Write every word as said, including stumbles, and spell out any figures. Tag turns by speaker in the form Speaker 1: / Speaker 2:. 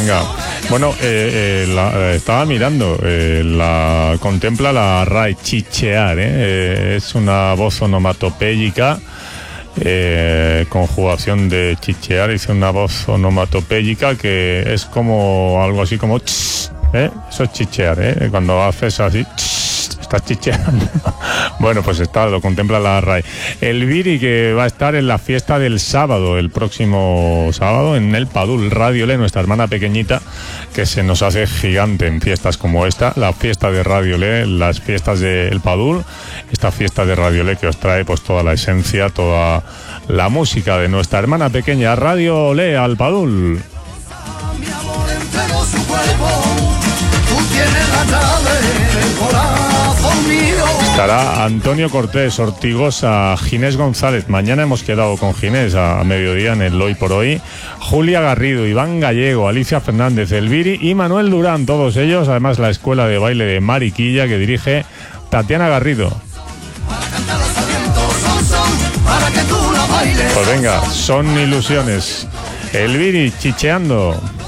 Speaker 1: venga. Bueno, eh, eh, la, eh, estaba mirando, eh, la contempla la R A E, chichear, ¿eh? Eh, es una voz onomatopéyica, eh, conjugación de chichear, es una voz onomatopéyica que es como algo así como ch, ¿eh? Eso es chichear, ¿eh? Cuando haces así, ch, estás chicheando. Bueno, pues está, lo contempla la R A E. El Viri, que va a estar en la fiesta del sábado, el próximo sábado, en el Padul Radio Le, nuestra hermana pequeñita, que se nos hace gigante en fiestas como esta, la fiesta de Radio Le, las fiestas del Padul, esta fiesta de Radio Le que os trae pues toda la esencia, toda la música de nuestra hermana pequeña. Radio Le al Padul.
Speaker 2: Mi amor entregó su cuerpo, tú tienes la llave del corazón mío.
Speaker 1: Estará Antonio Cortés, Ortigosa, Ginés González. Mañana hemos quedado con Ginés a mediodía en el Hoy por Hoy. Julia Garrido, Iván Gallego, Alicia Fernández, Elviri y Manuel Durán. Todos ellos, además la escuela de baile de Mariquilla que dirige Tatiana Garrido. Pues venga, son ilusiones. Elviri chicheando.